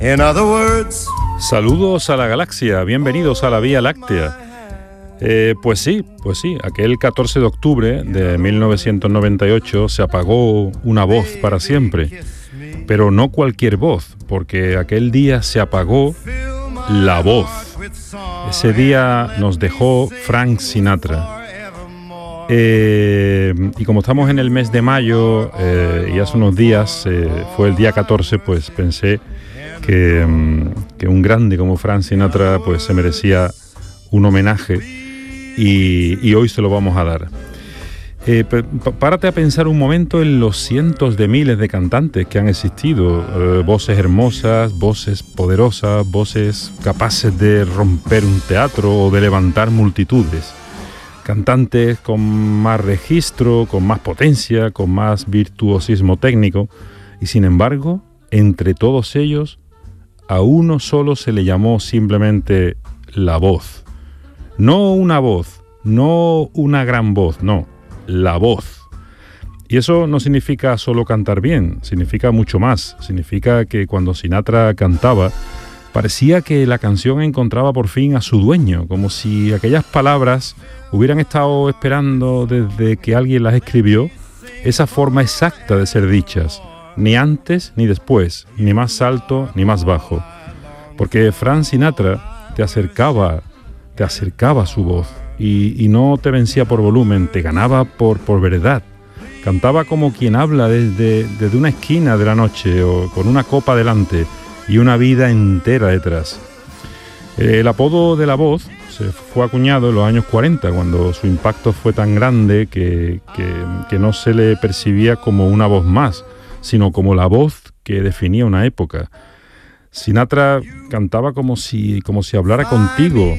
In other words, saludos a la galaxia, bienvenidos a la Vía Láctea. Pues sí, aquel 14 de octubre de 1998 se apagó una voz para siempre, pero no cualquier voz, porque aquel día se apagó la voz. Ese día nos dejó Frank Sinatra. Y como estamos en el mes de mayo y hace unos días fue el día 14, pues pensé que un grande como Frank Sinatra pues se merecía un homenaje y hoy se lo vamos a dar. Párate a pensar un momento en los cientos de miles de cantantes que han existido, voces hermosas, voces poderosas, voces capaces de romper un teatro o de levantar multitudes. Cantantes con más registro, con más potencia, con más virtuosismo técnico, y sin embargo, entre todos ellos, a uno solo se le llamó simplemente la voz. No una voz, no una gran voz, no, la voz. Y eso no significa solo cantar bien, significa mucho más. Significa que cuando Sinatra cantaba, parecía que la canción encontraba por fin a su dueño, como si aquellas palabras hubieran estado esperando desde que alguien las escribió, esa forma exacta de ser dichas, ni antes ni después, ni más alto ni más bajo. Porque Frank Sinatra te acercaba su voz y no te vencía por volumen, te ganaba por verdad. Cantaba como quien habla desde una esquina de la noche o con una copa delante y una vida entera detrás. El apodo de la voz se fue acuñado en los años 40, cuando su impacto fue tan grande que no se le percibía como una voz más, sino como la voz que definía una época. Sinatra cantaba como si hablara contigo.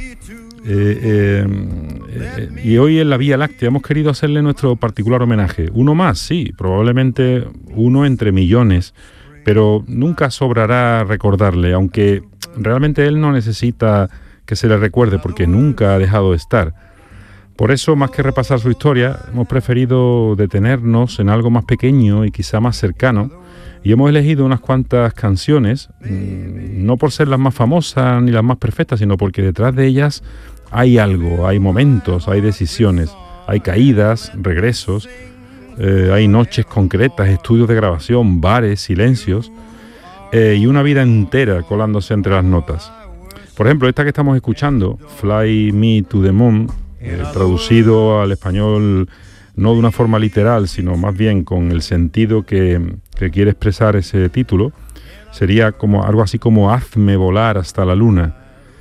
Y hoy en la Vía Láctea hemos querido hacerle nuestro particular homenaje. Uno más, sí, probablemente uno entre millones, pero nunca sobrará recordarle, aunque realmente él no necesita que se le recuerde porque nunca ha dejado de estar. Por eso, más que repasar su historia, hemos preferido detenernos en algo más pequeño y quizá más cercano, y hemos elegido unas cuantas canciones, no por ser las más famosas ni las más perfectas, sino porque detrás de ellas hay algo, hay momentos, hay decisiones, hay caídas, regresos, hay noches concretas, estudios de grabación, bares, silencios y una vida entera colándose entre las notas. Por ejemplo, esta que estamos escuchando, Fly Me to the Moon, traducido al español no de una forma literal, sino más bien con el sentido que quiere expresar ese título, sería como algo así como Hazme volar hasta la luna.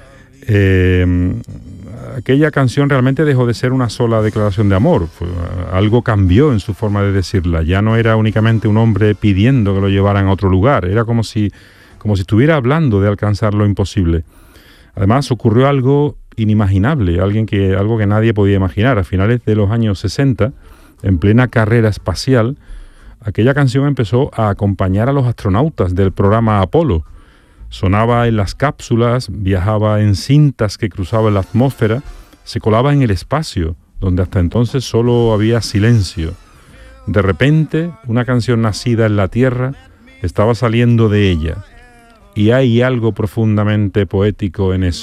Aquella canción realmente dejó de ser una sola declaración de amor. Algo cambió en su forma de decirla. Ya no era únicamente un hombre pidiendo que lo llevaran a otro lugar. Era como si estuviera hablando de alcanzar lo imposible. Además, ocurrió algo inimaginable, algo que nadie podía imaginar. A finales de los años 60, en plena carrera espacial, aquella canción empezó a acompañar a los astronautas del programa Apolo. Sonaba en las cápsulas, viajaba en cintas que cruzaban la atmósfera, se colaba en el espacio, donde hasta entonces solo había silencio. De repente, una canción nacida en la Tierra estaba saliendo de ella, y hay algo profundamente poético en eso.